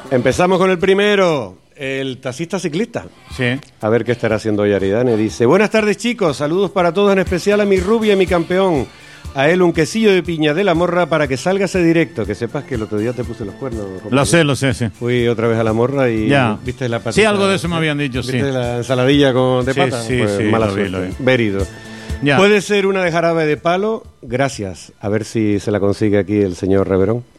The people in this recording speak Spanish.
Empezamos con el primero, el taxista ciclista. Sí. A ver qué estará haciendo hoy Aridane. Dice: buenas tardes, chicos, saludos para todos, en especial a mi rubia y mi campeón. A él un quesillo de piña de la Morra para que salga ese directo. Que sepas que el otro día te puse los cuernos. Lo sé, sí. Fui otra vez a la Morra y ya. viste la patata. Sí, algo de eso me habían dicho, ¿viste sí. la ensaladilla de pata? Sí, pues, sí, mala lo suerte. vi. Verido. Ya. Puede ser una de jarabe de palo. Gracias. A ver si se la consigue aquí el señor Reverón.